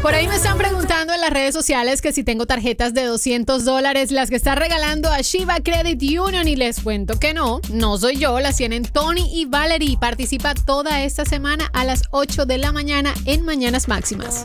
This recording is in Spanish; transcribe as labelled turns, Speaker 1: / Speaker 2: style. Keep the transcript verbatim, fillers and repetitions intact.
Speaker 1: Por ahí me están preguntando en las redes sociales que si tengo tarjetas de doscientos dólares, las que está regalando a Shiva Credit Union, y les cuento que no, no soy yo, las tienen Tony y Valerie. Participa toda esta semana a las ocho de la mañana en Mañanas Máximas.